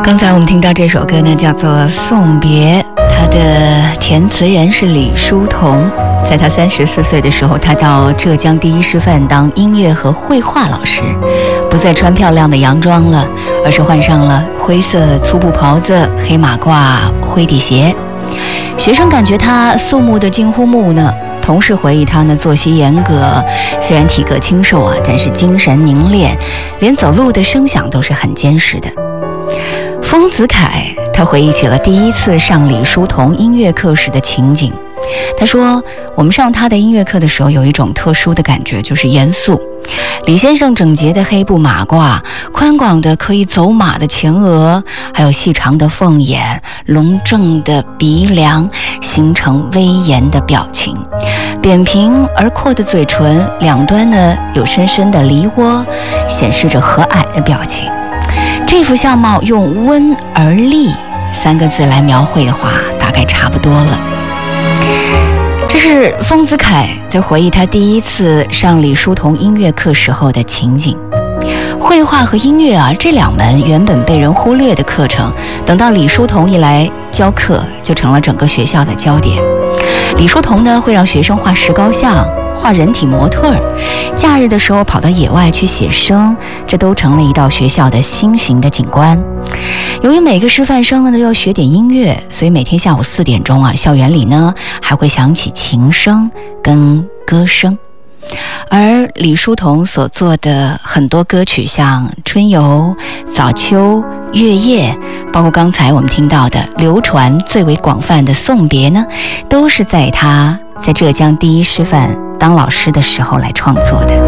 刚才我们听到这首歌呢，叫做《送别》，它的填词人是李叔同。在他34岁的时候，他到浙江第一师范当音乐和绘画老师，不再穿漂亮的洋装了，而是换上了灰色粗布袍子、黑马褂、灰底鞋。学生感觉他肃穆的近乎木讷，同事回忆他呢作息严格，虽然体格清瘦啊，但是精神凝练，连走路的声响都是很坚实的。丰子恺他回忆起了第一次上李叔同音乐课时的情景。他说，我们上他的音乐课的时候有一种特殊的感觉，就是严肃。李先生整洁的黑布马褂，宽广的可以走马的前额，还有细长的凤眼，隆正的鼻梁，形成威严的表情。扁平而阔的嘴唇，两端呢有深深的梨窝，显示着和蔼的表情。这幅相貌用温而立3个字来描绘的话，大概差不多了。这是丰子恺在回忆他第一次上李叔同音乐课时候的情景。绘画和音乐啊，这2门原本被人忽略的课程，等到李叔同一来教课，就成了整个学校的焦点。李叔同呢，会让学生画石膏像、画人体模特儿，假日的时候跑到野外去写生，这都成了一道学校的新型的景观。由于每个师范生呢都要学点音乐，所以每天下午4点钟啊，校园里呢还会响起琴声跟歌声。而李叔同所做的很多歌曲，像《春游》、《早秋》、《月夜》，包括刚才我们听到的流传最为广泛的《送别》呢，都是在他在浙江第一师范当老师的时候来创作的。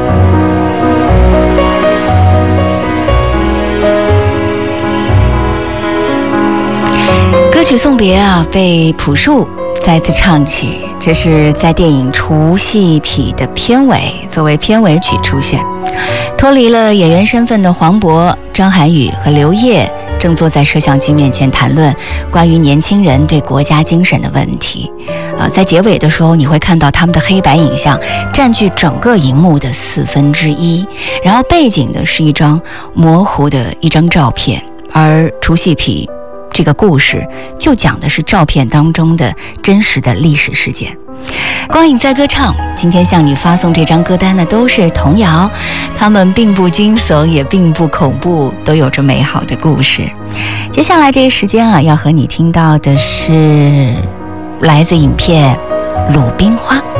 歌曲《送别》啊，被朴树再次唱起，这是在电影《除夕痞》的片尾，作为片尾曲出现。脱离了演员身份的黄渤、张涵予和刘烨正坐在摄像机面前谈论关于年轻人对国家精神的问题。在结尾的时候，你会看到他们的黑白影像占据整个荧幕的1/4，然后背景的是一张模糊的一张照片，而除夕痞这个故事就讲的是照片当中的真实的历史事件。光影在歌唱，今天向你发送这张歌单呢，都是童谣，它们并不惊悚，也并不恐怖，都有着美好的故事。接下来这个时间啊，要和你听到的是来自影片《鲁冰花》。